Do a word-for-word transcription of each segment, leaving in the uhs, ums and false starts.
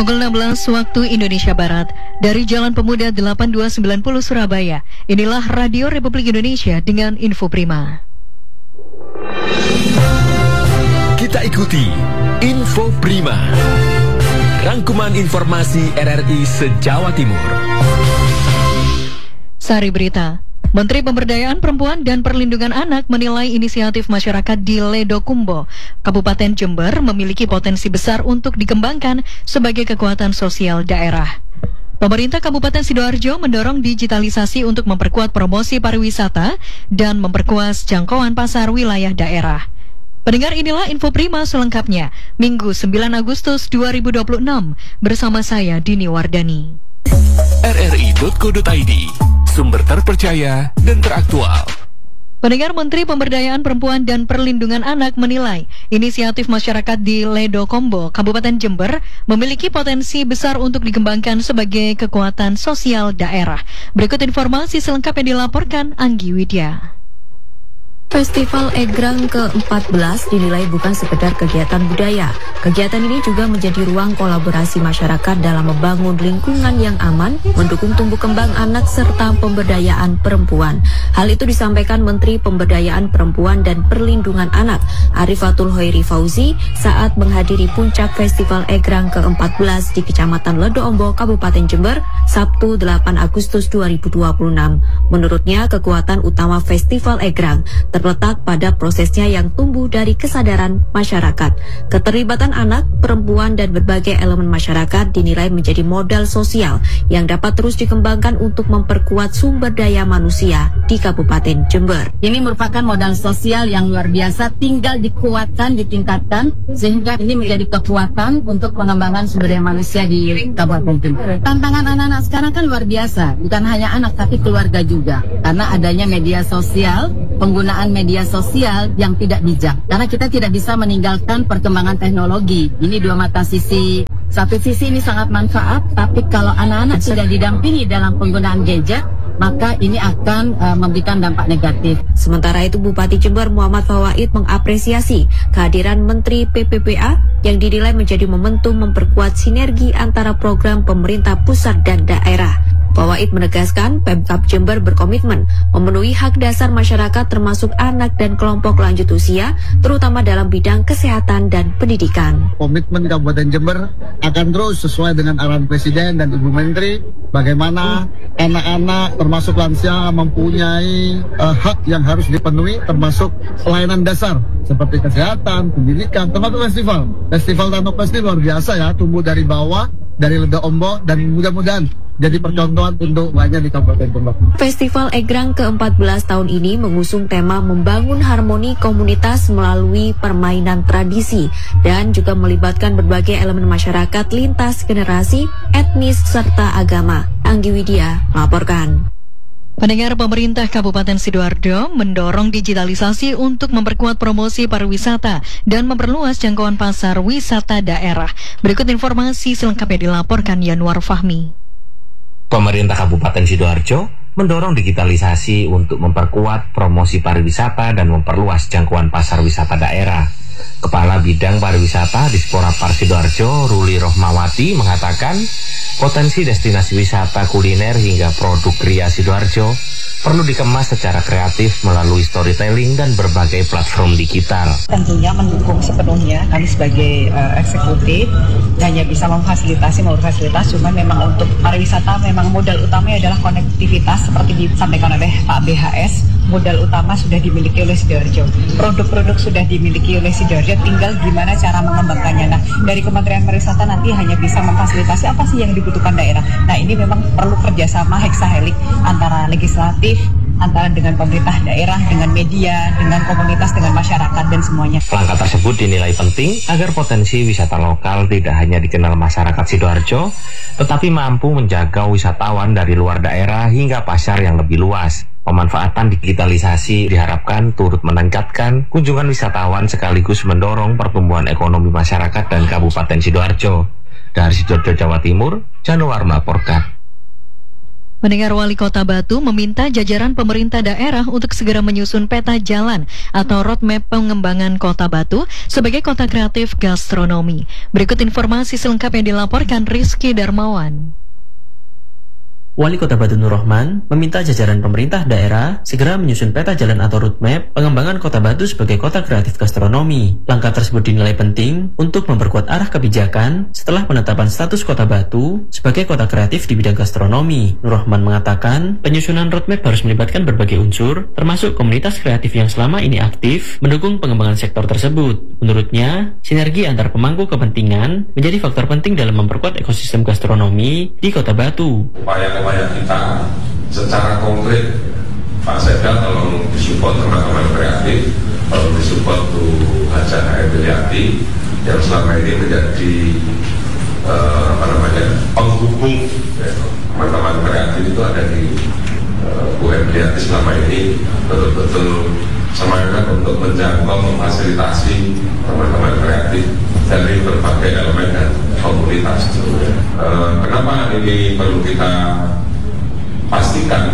Pukul enam belas waktu Indonesia Barat dari Jalan Pemuda delapan dua sembilan nol Surabaya. Inilah Radio Republik Indonesia dengan info prima. Kita ikuti Info Prima, rangkuman informasi R R I se-Jawa Timur. Sari berita. Menteri Pemberdayaan Perempuan dan Perlindungan Anak menilai inisiatif masyarakat di Ledokumbo, Kabupaten Jember memiliki potensi besar untuk dikembangkan sebagai kekuatan sosial daerah. Pemerintah Kabupaten Sidoarjo mendorong digitalisasi untuk memperkuat promosi pariwisata dan memperkuat jangkauan pasar wilayah daerah. Pendengar, inilah info prima selengkapnya, Minggu sembilan Agustus dua ribu dua puluh enam, bersama saya Dini Wardani. R R I titik co titik I D, sumber terpercaya dan teraktual. Pendengar, Menteri Pemberdayaan Perempuan dan Perlindungan Anak menilai inisiatif masyarakat di Ledokumbo, Kabupaten Jember memiliki potensi besar untuk dikembangkan sebagai kekuatan sosial daerah. Berikut informasi selengkapnya dilaporkan Anggi Widya. Festival Egrang ke empat belas dinilai bukan sekedar kegiatan budaya. Kegiatan ini juga menjadi ruang kolaborasi masyarakat dalam membangun lingkungan yang aman, mendukung tumbuh kembang anak serta pemberdayaan perempuan. Hal itu disampaikan Menteri Pemberdayaan Perempuan dan Perlindungan Anak, Arifatul Hoiri Fauzi, saat menghadiri puncak Festival Egrang ke empat belas di Kecamatan Ledoombo, Kabupaten Jember, Sabtu delapan Agustus dua ribu dua puluh enam. Menurutnya, kekuatan utama Festival Egrang terletak pada prosesnya yang tumbuh dari kesadaran masyarakat. Keterlibatan anak, perempuan, dan berbagai elemen masyarakat dinilai menjadi modal sosial yang dapat terus dikembangkan untuk memperkuat sumber daya manusia di Kabupaten Jember. Ini merupakan modal sosial yang luar biasa, tinggal dikuatkan, ditingkatkan, sehingga ini menjadi kekuatan untuk pengembangan sumber daya manusia di Kabupaten Jember. Tantangan anak-anak sekarang kan luar biasa, bukan hanya anak tapi keluarga juga, karena adanya media sosial, penggunaan media sosial yang tidak bijak. Karena kita tidak bisa meninggalkan perkembangan teknologi. Ini dua mata sisi. Satu sisi ini sangat manfaat, tapi kalau anak-anak sudah didampingi dalam penggunaan gadget, maka ini akan uh, memberikan dampak negatif. Sementara itu, Bupati Jember Muhammad Fawaid mengapresiasi kehadiran Menteri P P P A yang dinilai menjadi momentum memperkuat sinergi antara program pemerintah pusat dan daerah. Fawaid menegaskan Pemkab Jember berkomitmen memenuhi hak dasar masyarakat termasuk anak dan kelompok lanjut usia, terutama dalam bidang kesehatan dan pendidikan. Komitmen Kabupaten Jember akan terus sesuai dengan arahan Presiden dan Ibu Menteri, bagaimana anak-anak termasuk lansia mempunyai uh, hak yang harus dipenuhi, termasuk pelayanan dasar seperti kesehatan, pendidikan, termasuk festival. Festival Tanok Festival luar biasa ya, tumbuh dari bawah, dari Ledoombo, dan mudah-mudahan jadi percontohan untuk banyak di Kabupaten Jember. Festival Egrang ke empat belas tahun ini mengusung tema membangun harmoni komunitas melalui permainan tradisi dan juga melibatkan berbagai elemen masyarakat lintas generasi, etnis, serta agama. Anggi Widya melaporkan. Pendengar, pemerintah Kabupaten Sidoarjo mendorong digitalisasi untuk memperkuat promosi pariwisata dan memperluas jangkauan pasar wisata daerah. Berikut informasi selengkapnya dilaporkan Yanuar Fahmi. Pemerintah Kabupaten Sidoarjo mendorong digitalisasi untuk memperkuat promosi pariwisata dan memperluas jangkauan pasar wisata daerah. Kepala Bidang Pariwisata Disporapar Sidoarjo, Ruli Rohmawati, mengatakan potensi destinasi wisata kuliner hingga produk kria Sidoarjo perlu dikemas secara kreatif melalui storytelling dan berbagai platform digital. Tentunya mendukung sepenuhnya, kami sebagai uh, eksekutif hanya bisa memfasilitasi maupun fasilitas, cuma memang untuk pariwisata memang modal utamanya adalah konektivitas seperti disampaikan oleh Pak B H S. Modal utama sudah dimiliki oleh Sidoarjo, produk-produk sudah dimiliki oleh Sidoarjo, tinggal gimana cara mengembangkannya. Nah, dari Kementerian Pariwisata nanti hanya bisa memfasilitasi apa sih yang dibutuhkan daerah. Nah, ini memang perlu kerjasama heksahelik antara legislatif, antara dengan pemerintah daerah, dengan media, dengan komunitas, dengan masyarakat, dan semuanya. Langkah tersebut dinilai penting agar potensi wisata lokal tidak hanya dikenal masyarakat Sidoarjo, tetapi mampu menjaga wisatawan dari luar daerah hingga pasar yang lebih luas. Pemanfaatan digitalisasi diharapkan turut meningkatkan kunjungan wisatawan sekaligus mendorong pertumbuhan ekonomi masyarakat dan Kabupaten Sidoarjo. Dari Sidoarjo, Jawa Timur, Januar melaporkan. Pendengar, Wali Kota Batu meminta jajaran pemerintah daerah untuk segera menyusun peta jalan atau roadmap pengembangan Kota Batu sebagai kota kreatif gastronomi. Berikut informasi selengkapnya dilaporkan Rizky Darmawan. Wali Kota Batu Nur Rohman meminta jajaran pemerintah daerah segera menyusun peta jalan atau roadmap pengembangan Kota Batu sebagai kota kreatif gastronomi. Langkah tersebut dinilai penting untuk memperkuat arah kebijakan setelah penetapan status Kota Batu sebagai kota kreatif di bidang gastronomi. Nur Rohman mengatakan penyusunan roadmap harus melibatkan berbagai unsur, termasuk komunitas kreatif yang selama ini aktif mendukung pengembangan sektor tersebut. Menurutnya, sinergi antar pemangku kepentingan menjadi faktor penting dalam memperkuat ekosistem gastronomi di Kota Batu. Upaya kita secara konkret, Pak Sekda tolong disupport teman-teman kreatif, tolong disupport tuh Haja Hendriati yang selama ini menjadi uh, apa namanya penghubung ya, teman-teman kreatif itu ada di uh, Bu Hendriati selama ini betul-betul semangat untuk menjangkau memfasilitasi teman-teman kreatif dari berbagai elemen dan komunitas. Uh, kenapa ini perlu kita pastikan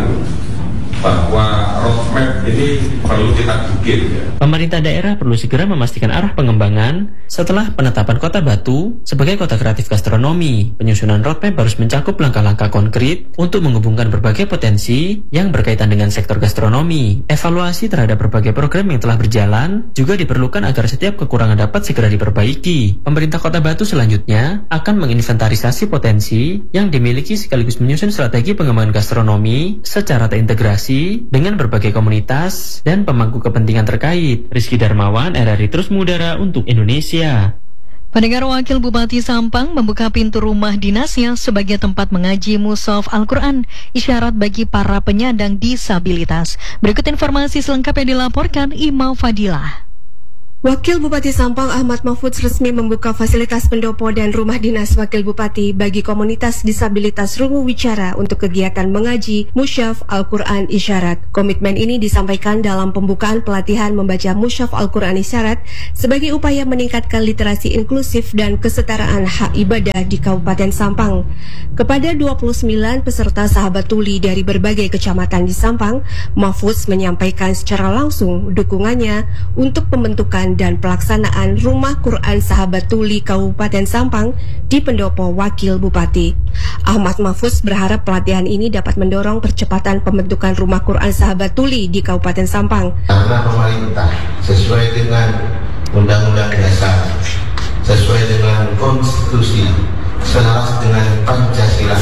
bahwa roadmap ini perlu kita bikin ya. Pemerintah daerah perlu segera memastikan arah pengembangan setelah penetapan Kota Batu sebagai kota kreatif gastronomi. Penyusunan roadmap harus mencakup langkah-langkah konkret untuk menghubungkan berbagai potensi yang berkaitan dengan sektor gastronomi. Evaluasi terhadap berbagai program yang telah berjalan juga diperlukan agar setiap kekurangan dapat segera diperbaiki. Pemerintah Kota Batu selanjutnya akan menginventarisasi potensi yang dimiliki sekaligus menyusun strategi pengembangan gastronomi secara terintegrasi dengan berbagai komunitas dan pemangku kepentingan terkait. Rizky Darmawan, R R I Terus Mengudara untuk Indonesia. Pendengar, Wakil Bupati Sampang membuka pintu rumah dinasnya sebagai tempat mengaji mushaf Al-Quran, isyarat bagi para penyandang disabilitas. Berikut informasi selengkapnya dilaporkan Imam Fadilah. Wakil Bupati Sampang Ahmad Mahfud resmi membuka fasilitas pendopo dan rumah dinas Wakil Bupati bagi komunitas disabilitas rungu wicara untuk kegiatan mengaji mushaf Al-Quran Isyarat. Komitmen ini disampaikan dalam pembukaan pelatihan membaca mushaf Al-Quran Isyarat sebagai upaya meningkatkan literasi inklusif dan kesetaraan hak ibadah di Kabupaten Sampang. Kepada dua puluh sembilan peserta sahabat tuli dari berbagai kecamatan di Sampang, Mahfud menyampaikan secara langsung dukungannya untuk pembentukan dan pelaksanaan Rumah Quran Sahabat Tuli Kabupaten Sampang di pendopo Wakil Bupati. Ahmad Mahfuz berharap pelatihan ini dapat mendorong percepatan pembentukan Rumah Quran Sahabat Tuli di Kabupaten Sampang. Karena pemerintah sesuai dengan Undang-Undang Dasar, sesuai dengan konstitusi, selaras dengan Pancasila,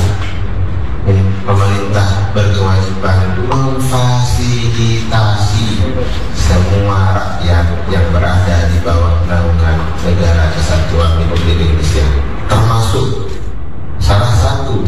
ini pemerintah berkewajiban memfasilitasi semua rakyat yang berada di bawah naungan Negara Kesatuan Republik Indonesia, termasuk salah satu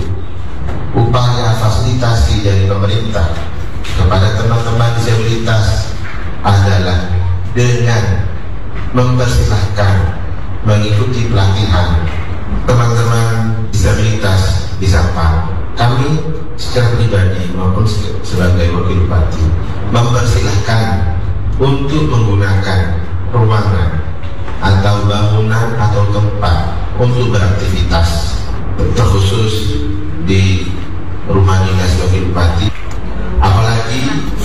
upaya fasilitasi dari pemerintah kepada teman-teman disabilitas adalah dengan mempersilahkan mengikuti pelatihan teman-teman disabilitas di Sampang. Kami secara pribadi maupun sebagai wakil bupati mempersilahkan untuk menggunakan ruangan atau bangunan atau tempat untuk beraktivitas, terkhusus di rumah dinas wakil bupati, apalagi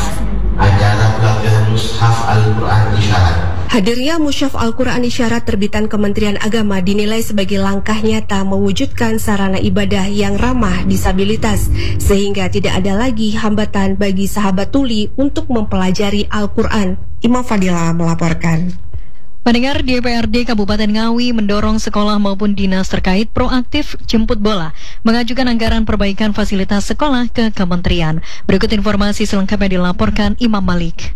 acara pelatihan mushaf Al-Quran Isyarat. Hadirnya mushaf Al-Quran Isyarat terbitan Kementerian Agama dinilai sebagai langkah nyata mewujudkan sarana ibadah yang ramah disabilitas, sehingga tidak ada lagi hambatan bagi sahabat tuli untuk mempelajari Al-Quran. Imam Fadilah melaporkan. Pendengar, D P R D Kabupaten Ngawi mendorong sekolah maupun dinas terkait proaktif jemput bola, mengajukan anggaran perbaikan fasilitas sekolah ke kementerian. Berikut informasi selengkapnya dilaporkan Imam Malik.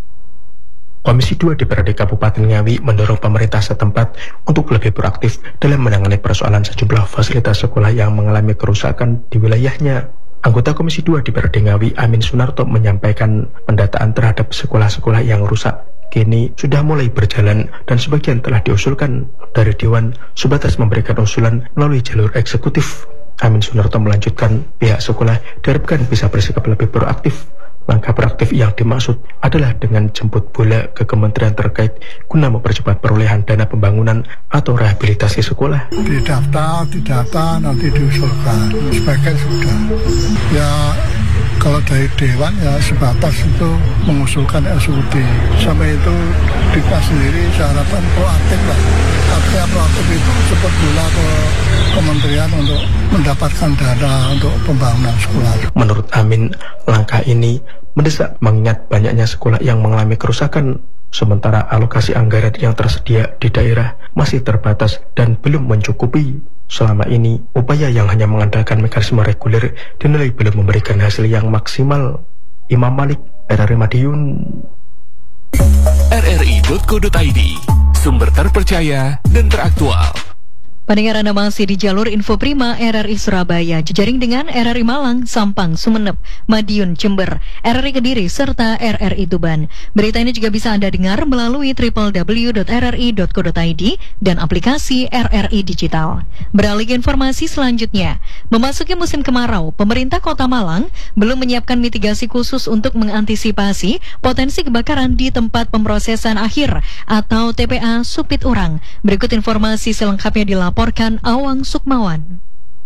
Komisi dua D P R D Kabupaten Ngawi mendorong pemerintah setempat untuk lebih proaktif dalam menangani persoalan sejumlah fasilitas sekolah yang mengalami kerusakan di wilayahnya. Anggota Komisi dua D P R D Ngawi, Amin Sunarto, menyampaikan pendataan terhadap sekolah-sekolah yang rusak kini sudah mulai berjalan dan sebagian telah diusulkan dari Dewan sebatas memberikan usulan melalui jalur eksekutif. Amin Sunarto melanjutkan, pihak sekolah diharapkan bisa bersikap lebih proaktif Langkah proaktif yang dimaksud adalah dengan jemput bola ke kementerian terkait guna mempercepat perolehan dana pembangunan atau rehabilitasi sekolah. Didaftar, didata, nanti diusulkan. Sebagian sudah. Ya kalau dari Dewan ya sebatas itu mengusulkan S U D. Sampai itu kita sendiri saya harapkan proaktif lah. Artinya proaktif itu cepat bola ke kementerian untuk mendapatkan dana untuk pembangunan sekolah. Menurut Amin, langkah ini mendesak mengingat banyaknya sekolah yang mengalami kerusakan, sementara alokasi anggaran yang tersedia di daerah masih terbatas dan belum mencukupi. Selama ini, upaya yang hanya mengandalkan mekanisme reguler dinilai belum memberikan hasil yang maksimal. Imam Malik, R R I Madiun. R R I titik co titik I D, sumber terpercaya dan teraktual. Pendengar, Anda masih di jalur Info Prima R R I Surabaya, jejaring dengan R R I Malang, Sampang, Sumeneb, Madiun, Jember, R R I Kediri, serta R R I Tuban. Berita ini juga bisa Anda dengar melalui w w w titik r r i titik co titik i d dan aplikasi R R I Digital. Beralih ke informasi selanjutnya, memasuki musim kemarau, pemerintah Kota Malang belum menyiapkan mitigasi khusus untuk mengantisipasi potensi kebakaran di tempat pemrosesan akhir atau T P A Supit Urang. Berikut informasi selengkapnya dilaporkan Laporkan Awang Sukmawan.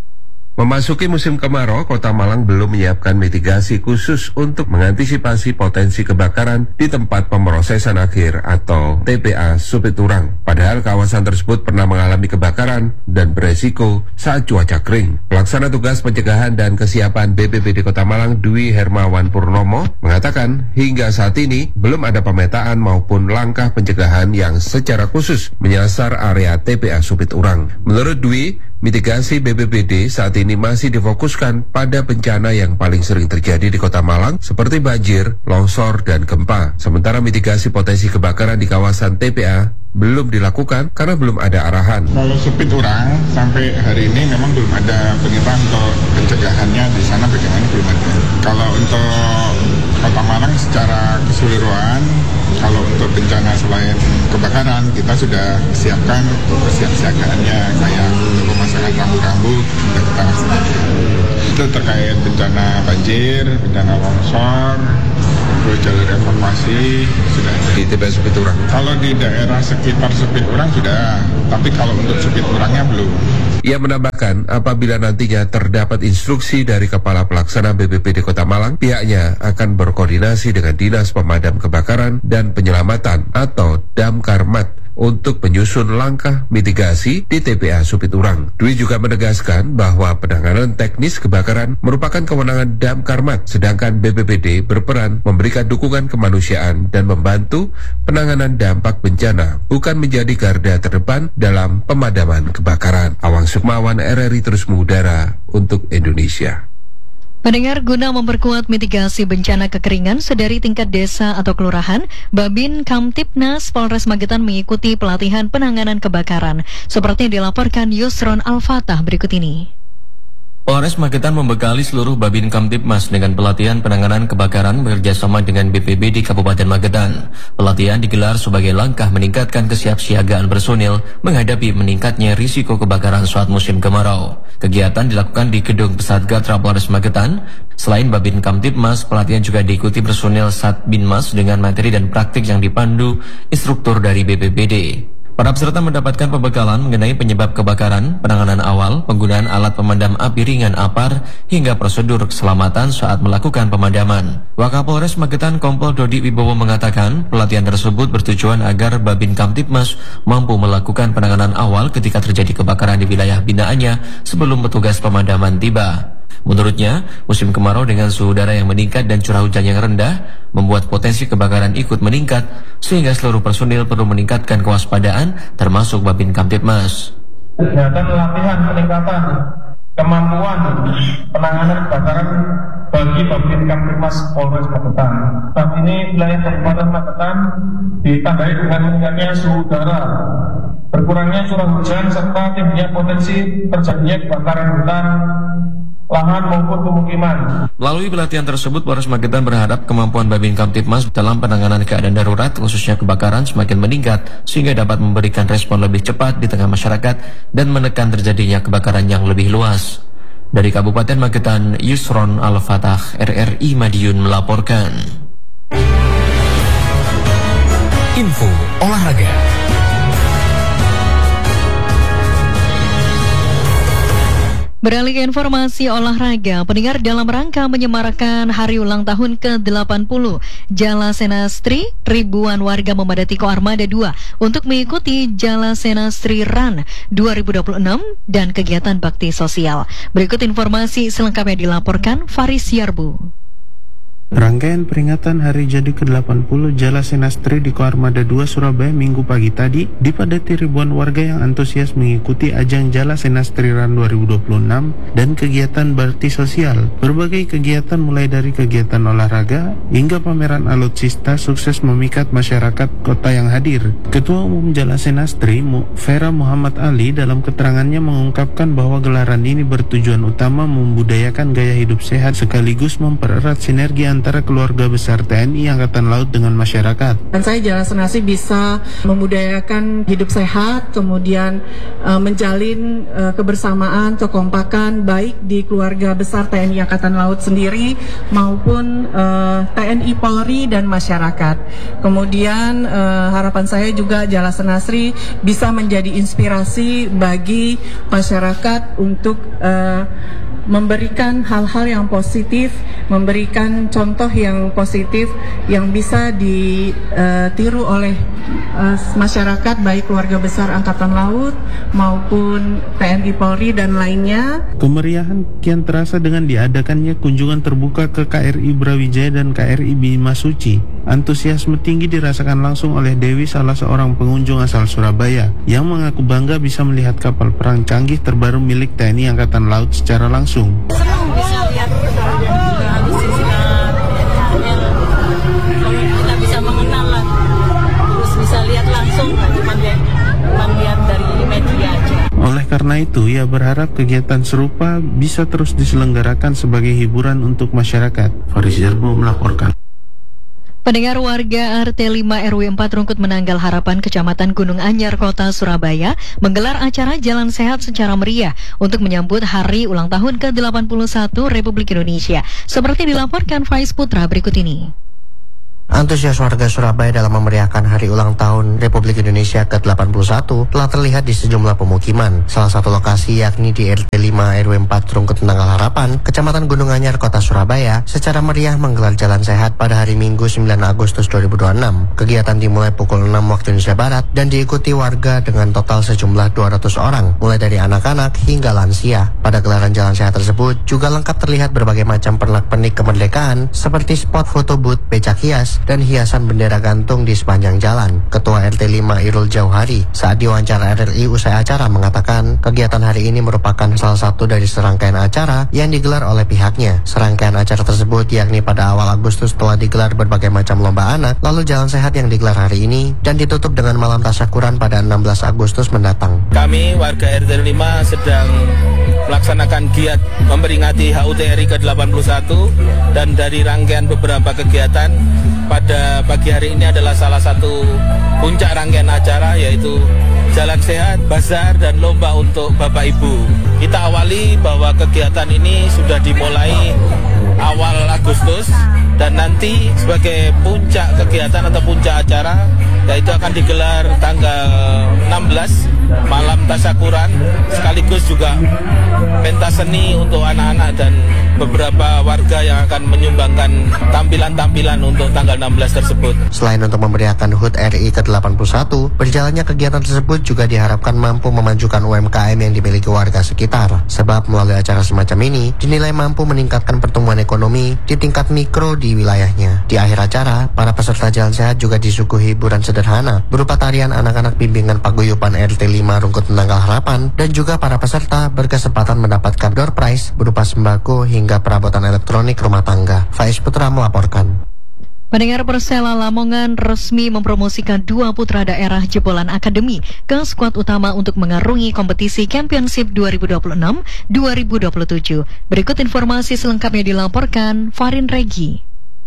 Memasuki musim kemarau, Kota Malang belum menyiapkan mitigasi khusus untuk mengantisipasi potensi kebakaran di tempat pemrosesan akhir atau T P A Supit Urang. Padahal kawasan tersebut pernah mengalami kebakaran dan beresiko saat cuaca kering. Pelaksana Tugas Pencegahan dan Kesiapan B P B D Kota Malang, Dwi Hermawan Purnomo, mengatakan hingga saat ini belum ada pemetaan maupun langkah pencegahan yang secara khusus menyasar area T P A Supit Urang. Menurut Dwi, mitigasi B P B D saat ini masih difokuskan pada bencana yang paling sering terjadi di Kota Malang seperti banjir, longsor, dan gempa. Sementara mitigasi potensi kebakaran di kawasan T P A belum dilakukan karena belum ada arahan. Kalau Supit Urang sampai hari ini memang belum ada pengetahuan untuk pencegahannya di sana, bagaimana belum ada. Kalau untuk Kota Malang secara keseluruhan, kalau untuk bencana selain kebakaran kita sudah siapkan kesiapsiagaannya, kayak untuk pemasangan rambu-rambu sudah kita laksanakan. Itu terkait bencana banjir, bencana longsor, terus jalur evakuasi sudah ada di T P A Supit Urang. Kalau di daerah sekitar Supit Urang sudah, tapi kalau untuk Supit Urangnya belum. Ia menambahkan, apabila nantinya terdapat instruksi dari Kepala Pelaksana B P B D Kota Malang, pihaknya akan berkoordinasi dengan Dinas Pemadam Kebakaran dan Penyelamatan atau Damkarmat untuk menyusun langkah mitigasi di T P A Supit Urang. Dwi juga menegaskan bahwa penanganan teknis kebakaran merupakan kewenangan Damkarmat, sedangkan B P B D berperan memberikan dukungan kemanusiaan dan membantu penanganan dampak bencana, bukan menjadi garda terdepan dalam pemadaman kebakaran. Awang Sukmawan, R R I terus mengudara untuk Indonesia. Pendengar, guna memperkuat mitigasi bencana kekeringan sedari tingkat desa atau kelurahan, Babin Kamtibnas Polres Magetan mengikuti pelatihan penanganan kebakaran. Seperti yang dilaporkan Yusron Al-Fatah berikut ini. Polres Magetan membekali seluruh Babin Kamtibmas dengan pelatihan penanganan kebakaran bekerjasama dengan B P B D Kabupaten Magetan. Pelatihan digelar sebagai langkah meningkatkan kesiapsiagaan personil menghadapi meningkatnya risiko kebakaran saat musim kemarau. Kegiatan dilakukan di Gedung Pesatgatra Polres Magetan. Selain Babin Kamtibmas, pelatihan juga diikuti personil Satbinmas dengan materi dan praktik yang dipandu instruktur dari B P B D. Para peserta mendapatkan pembekalan mengenai penyebab kebakaran, penanganan awal, penggunaan alat pemadam api ringan A P A R, hingga prosedur keselamatan saat melakukan pemadaman. Wakapolres Magetan Kompol Dodi Wibowo mengatakan, pelatihan tersebut bertujuan agar Babin Kamtibmas mampu melakukan penanganan awal ketika terjadi kebakaran di wilayah binaannya sebelum petugas pemadaman tiba. Menurutnya, musim kemarau dengan suhu udara yang meningkat dan curah hujan yang rendah membuat potensi kebakaran ikut meningkat, sehingga seluruh personil perlu meningkatkan kewaspadaan, termasuk Babin Kamtibmas. Kegiatan latihan peningkatan kemampuan penanganan kebakaran bagi Babin Kamtibmas Polres Magetan. Saat ini wilayah Kabupaten Magetan ditandai dengan meningkatnya suhu udara, berkurangnya curah hujan, serta tingginya potensi terjadinya kebakaran hutan, lahan maupun pemukiman. Melalui pelatihan tersebut, Polres Magetan berharap kemampuan Babin Kamtibmas dalam penanganan keadaan darurat, khususnya kebakaran, semakin meningkat sehingga dapat memberikan respon lebih cepat di tengah masyarakat dan menekan terjadinya kebakaran yang lebih luas. Dari Kabupaten Magetan, Yusron Al-Fatah, R R I Madiun melaporkan. Info olahraga. Beralih ke informasi olahraga, pendengar, dalam rangka menyemarakan hari ulang tahun ke delapan puluh Jala Senastri, ribuan warga memadati Koarmada dua untuk mengikuti Jala Senastri Run dua ribu dua puluh enam dan kegiatan bakti sosial. Berikut informasi selengkapnya dilaporkan Faris Yarbu. Rangkaian peringatan hari jadi ke delapan puluh Jala Senastri di Koarmada dua Surabaya Minggu pagi tadi dipadati ribuan warga yang antusias mengikuti ajang Jala Senastri Run dua ribu dua puluh enam dan kegiatan bakti sosial. Berbagai kegiatan mulai dari kegiatan olahraga hingga pameran alutsista sukses memikat masyarakat kota yang hadir. Ketua Umum Jala Senastri, Vera Muhammad Ali, dalam keterangannya mengungkapkan bahwa gelaran ini bertujuan utama membudayakan gaya hidup sehat sekaligus mempererat sinergi antara keluarga besar T N I Angkatan Laut dengan masyarakat. Dan saya Jala Senastri bisa membudayakan hidup sehat, kemudian uh, menjalin uh, kebersamaan, kekompakan baik di keluarga besar T N I Angkatan Laut sendiri maupun uh, T N I Polri dan masyarakat. Kemudian uh, harapan saya juga Jala Senastri bisa menjadi inspirasi bagi masyarakat untuk uh, memberikan hal-hal yang positif, memberikan contoh yang positif yang bisa ditiru oleh uh, masyarakat baik keluarga besar Angkatan Laut maupun T N I Polri dan lainnya. Kemeriahan kian terasa dengan diadakannya kunjungan terbuka ke K R I Brawijaya dan K R I Bima Suci. Antusiasme tinggi dirasakan langsung oleh Dewi, salah seorang pengunjung asal Surabaya, yang mengaku bangga bisa melihat kapal perang canggih terbaru milik T N I Angkatan Laut secara langsung. Senang bisa lihat alutsista, kita bisa mengenal lah, terus bisa lihat langsung, cuma lihat dari media aja. Oleh karena itu, ia berharap kegiatan serupa bisa terus diselenggarakan sebagai hiburan untuk masyarakat. Faris Jarbo melaporkan. Pendengar, warga R T lima R W empat Rungkut Menanggal Harapan, Kecamatan Gunung Anyar, Kota Surabaya menggelar acara Jalan Sehat secara meriah untuk menyambut hari ulang tahun ke delapan puluh satu Republik Indonesia. Seperti dilaporkan Faiz Putra berikut ini. Antusias warga Surabaya dalam memeriahkan hari ulang tahun Republik Indonesia ke delapan puluh satu telah terlihat di sejumlah pemukiman. Salah satu lokasi yakni di R T lima R W empat Rungkut Menanggal Harapan, Kecamatan Gunung Anyar, Kota Surabaya, secara meriah menggelar jalan sehat pada hari Minggu sembilan Agustus dua ribu dua puluh enam. Kegiatan dimulai pukul enam waktu Indonesia Barat dan diikuti warga dengan total sejumlah dua ratus orang, mulai dari anak-anak hingga lansia. Pada gelaran jalan sehat tersebut juga lengkap terlihat berbagai macam pernak-pernik kemerdekaan seperti spot foto booth, becak hias, dan hiasan bendera gantung di sepanjang jalan. Ketua R T lima Irul Jauhari saat diwawancara R R I usai acara mengatakan kegiatan hari ini merupakan salah satu dari serangkaian acara yang digelar oleh pihaknya. Serangkaian acara tersebut yakni pada awal Agustus telah digelar berbagai macam lomba anak, lalu jalan sehat yang digelar hari ini, dan ditutup dengan malam tasyakuran pada enam belas Agustus mendatang. Kami warga R T lima sedang melaksanakan giat memperingati H U T R I ke delapan puluh satu, dan dari rangkaian beberapa kegiatan pada pagi hari ini adalah salah satu puncak rangkaian acara, yaitu Jalan Sehat, Bazar, dan Lomba untuk Bapak Ibu. Kita awali bahwa kegiatan ini sudah dimulai awal Agustus, dan nanti sebagai puncak kegiatan atau puncak acara yaitu akan digelar tanggal enam belas malam tasyakuran, sekaligus juga pentas seni untuk anak-anak dan beberapa warga yang akan menyumbangkan tampilan-tampilan untuk tanggal enam belas tersebut. Selain untuk memeriahkan H U T R I ke delapan puluh satu, berjalannya kegiatan tersebut juga diharapkan mampu memajukan U M K M yang dimiliki warga sekitar. Sebab melalui acara semacam ini dinilai mampu meningkatkan pertumbuhan ekonomi di tingkat mikro di wilayahnya. Di akhir acara, para peserta Jalan Sehat juga disuguhi hiburan sederhana berupa tarian anak-anak bimbingan paguyuban R T lima Rungkut Menanggal Harapan, dan juga para peserta berkesempatan mendapatkan door prize berupa sembako hingga perabotan elektronik rumah tangga. Faiz Putra melaporkan. Pendengar, Persela Lamongan resmi mempromosikan dua putra daerah jebolan akademi ke skuad utama untuk mengarungi kompetisi Championship dua ribu dua puluh enam dua ribu dua puluh tujuh. Berikut informasi selengkapnya dilaporkan Farin Regi.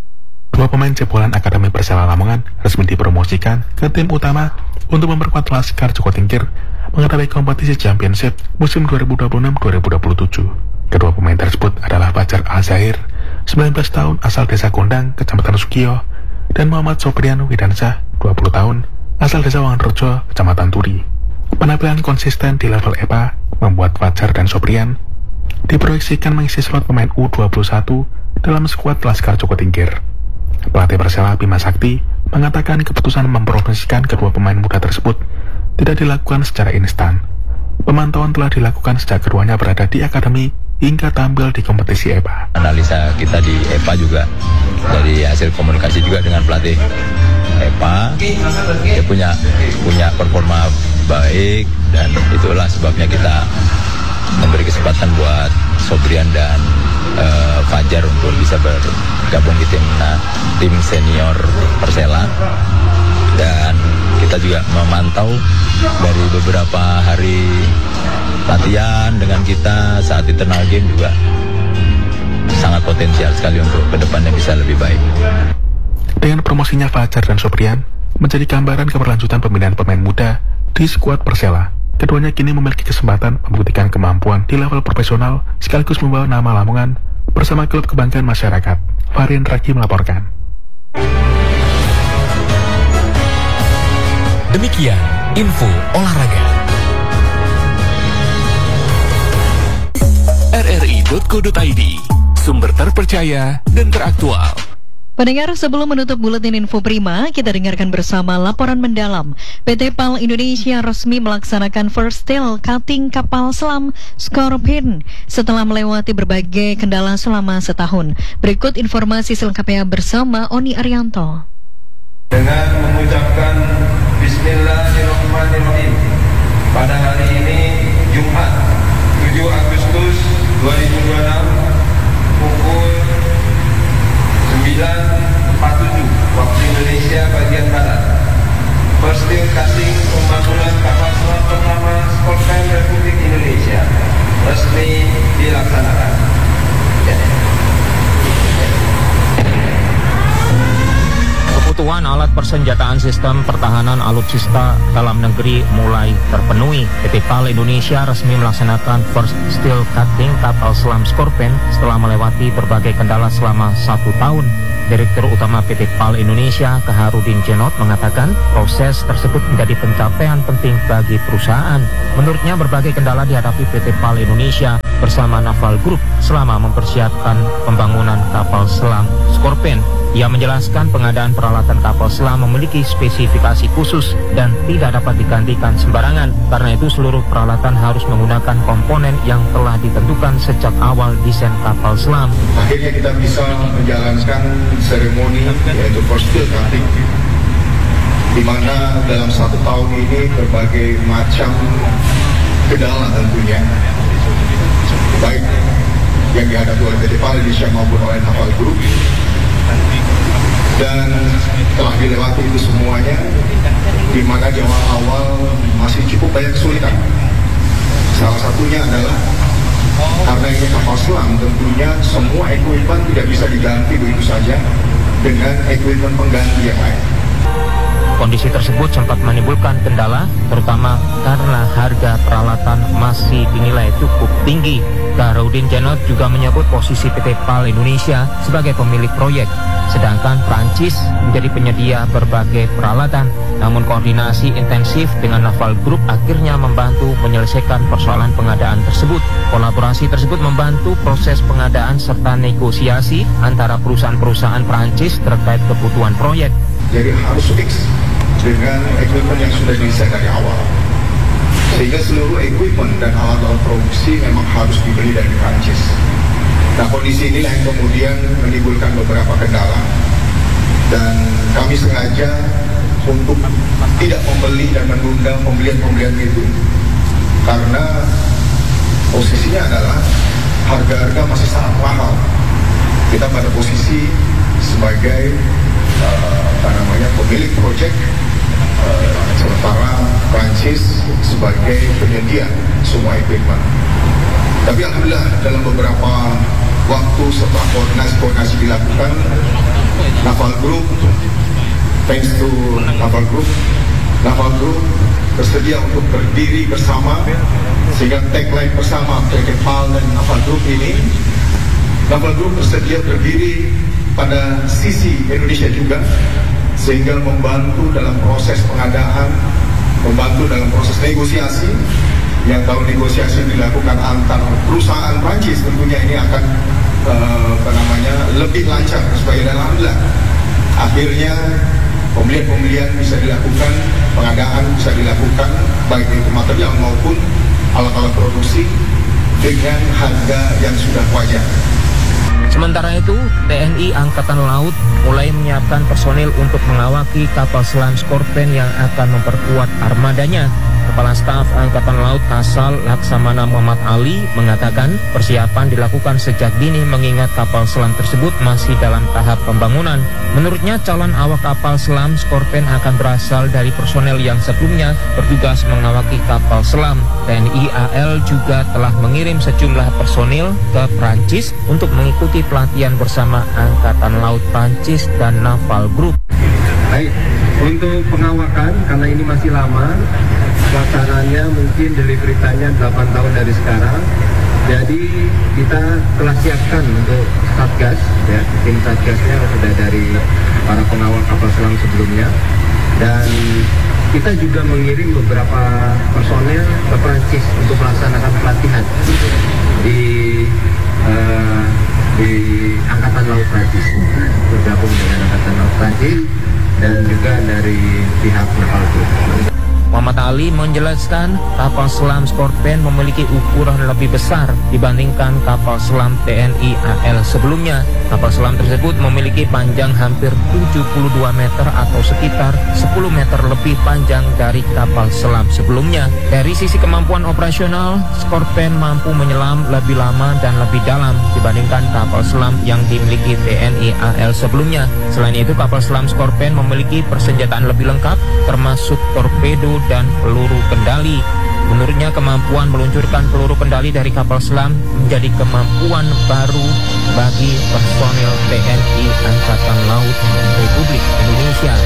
Dua pemain jebolan Akademi Persela Lamongan resmi dipromosikan ke tim utama untuk memperkuat Laskar Joko Tingkir menghadapi kompetisi Championship musim dua ribu dua puluh enam dua ribu dua puluh tujuh. Kedua pemain tersebut adalah Fajar Al-Zahir, sembilan belas tahun, asal desa Gondang, Kecamatan Sukio, dan Muhammad Soprian Widansyah, dua puluh tahun, asal desa Wanganrejo, Kecamatan Turi. Penampilan konsisten di level E P A membuat Fajar dan Soprian diproyeksikan mengisi slot pemain U dua puluh satu dalam skuad Laskar Joko Tingkir. Pelatih Persela Bima Sakti mengatakan keputusan mempromosikan kedua pemain muda tersebut tidak dilakukan secara instan. Pemantauan telah dilakukan sejak keduanya berada di akademi hingga tampil di kompetisi E P A. Analisa kita di E P A juga dari hasil komunikasi juga dengan pelatih E P A, dia punya punya performa baik dan itulah sebabnya kita memberi kesempatan buat Sobrian dan uh, Fajar untuk bisa bergabung di tim nah, tim senior Persela. Dan kita juga memantau dari beberapa hari latihan dengan kita saat internal game juga sangat potensial sekali untuk kedepannya bisa lebih baik. Dengan promosinya Fajar dan Soprian menjadi gambaran keberlanjutan pembinaan pemain muda di skuad Persela. Keduanya kini memiliki kesempatan membuktikan kemampuan di level profesional sekaligus membawa nama Lamongan bersama klub kebanggaan masyarakat. Farin Raki melaporkan. Demikian info olahraga. R R I titik co titik I D, sumber terpercaya dan teraktual. Pendengar, sebelum menutup buletin info prima, kita dengarkan bersama laporan mendalam. P T PAL Indonesia resmi melaksanakan first steel cutting kapal selam Scorpion setelah melewati berbagai kendala selama setahun. Berikut informasi selengkapnya bersama Oni Arianto. Dengan mengucapkan Bismillahirrahmanirrahim, pada hari ini Jumat tujuh Agustus dua ribu dua puluh enam pukul sembilan empat puluh tujuh waktu Indonesia bagian Barat, first steel cutting pembangunan kapal selam pertama Scorpion Republik Indonesia resmi dilaksanakan. Ya. Kebutuhan alat persenjataan sistem pertahanan alutsista dalam negeri mulai terpenuhi. P T PAL Indonesia resmi melaksanakan first steel cutting kapal selam Scorpion setelah melewati berbagai kendala selama satu tahun. Direktur Utama P T PAL Indonesia, Kaharudin Jenot, mengatakan proses tersebut menjadi pencapaian penting bagi perusahaan. Menurutnya, berbagai kendala dihadapi P T PAL Indonesia bersama Naval Group selama mempersiapkan pembangunan kapal selam Scorpion. Ia menjelaskan pengadaan peralatan kapal selam memiliki spesifikasi khusus dan tidak dapat digantikan sembarangan. Karena itu seluruh peralatan harus menggunakan komponen yang telah ditentukan sejak awal desain kapal selam. Akhirnya kita bisa menjalankan seremoni yaitu first steel cutting, di mana dalam satu tahun ini berbagai macam kendala tentunya, baik yang dihadapi oleh P T PAL Indonesia maupun oleh Naval Group, dan telah dilewati itu semuanya, di mana di awal-awal masih cukup banyak kesulitan. Salah satunya adalah karena ini kapal selam, tentunya semua equipment tidak bisa diganti begitu saja dengan equipment pengganti yang lain. Kondisi tersebut sempat menimbulkan kendala, terutama karena harga peralatan masih dinilai cukup tinggi. Kaharudin Jenot juga menyebut posisi P T PAL Indonesia sebagai pemilik proyek, sedangkan Prancis menjadi penyedia berbagai peralatan. Namun koordinasi intensif dengan Naval Group akhirnya membantu menyelesaikan persoalan pengadaan tersebut. Kolaborasi tersebut membantu proses pengadaan serta negosiasi antara perusahaan-perusahaan Prancis terkait kebutuhan proyek. Jadi harus fix dengan equipment yang sudah didesain dari awal, sehingga seluruh equipment dan alat-alat produksi memang harus dibeli dari Prancis. Nah, kondisi inilah yang kemudian menimbulkan beberapa kendala, dan kami sengaja untuk tidak membeli dan menunda pembelian-pembelian itu, karena posisinya adalah harga-harga masih sangat mahal. Kita pada posisi sebagai uh, apa namanya pemilik proyek, uh, sementara Prancis sebagai penyedia semua equipment. Tapi alhamdulillah dalam beberapa waktu setelah koordinasi-koordinasi dilakukan, Naval Group, thanks to Naval Group, Naval Group bersedia untuk berdiri bersama Sehingga tagline bersama P T P A L dan Naval Group ini, Naval Group bersedia berdiri pada sisi Indonesia juga, sehingga membantu dalam proses pengadaan, membantu dalam proses negosiasi. Yang kalau negosiasi dilakukan antar perusahaan Prancis, tentunya ini akan uh, apa namanya lebih lancar supaya alhamdulillah akhirnya pembelian-pembelian bisa dilakukan, pengadaan bisa dilakukan baik itu material maupun alat-alat produksi dengan harga yang sudah wajar. Sementara itu, T N I Angkatan Laut mulai menyiapkan personil untuk mengawaki kapal selam Scorpion yang akan memperkuat armadanya. Kepala Staf Angkatan Laut Kasal Laksamana Muhammad Ali mengatakan persiapan dilakukan sejak dini mengingat kapal selam tersebut masih dalam tahap pembangunan. Menurutnya calon awak kapal selam Scorpion akan berasal dari personel yang sebelumnya bertugas mengawaki kapal selam. T N I A L juga telah mengirim sejumlah personil ke Prancis untuk mengikuti pelatihan bersama Angkatan Laut Prancis dan Naval Group. Baik, untuk pengawakan karena ini masih lama, pelaksananya mungkin delivery time-nya delapan tahun dari sekarang. Jadi kita telah siapkan untuk Satgas, ya, tim Satgasnya sudah dari para pengawal kapal selam sebelumnya. Dan kita juga mengirim beberapa personel ke Prancis untuk melaksanakan pelatihan di uh, di Angkatan Laut Prancis, bergabung dengan Angkatan Laut Prancis dan juga dari pihak Naval Group. Muhammad Ali menjelaskan kapal selam Scorpion memiliki ukuran lebih besar dibandingkan kapal selam T N I A L sebelumnya. Kapal selam tersebut memiliki panjang hampir tujuh puluh dua meter atau sekitar sepuluh meter lebih panjang dari kapal selam sebelumnya. Dari sisi kemampuan operasional, Scorpion mampu menyelam lebih lama dan lebih dalam dibandingkan kapal selam yang dimiliki T N I A L sebelumnya. Selain itu, kapal selam Scorpion memiliki persenjataan lebih lengkap termasuk torpedo dan peluru kendali. Menurutnya, kemampuan meluncurkan peluru kendali dari kapal selam menjadi kemampuan baru bagi personel T N I Angkatan Laut Republik Indonesia.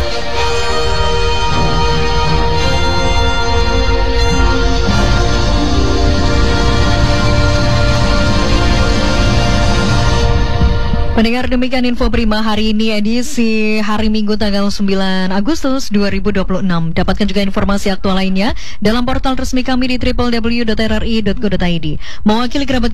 Pendengar, demikian info Prima hari ini edisi hari Minggu tanggal sembilan Agustus dua ribu dua puluh enam. Dapatkan juga informasi aktual lainnya dalam portal resmi kami di w w w titik r r i titik co titik i d. Mewakili kerabat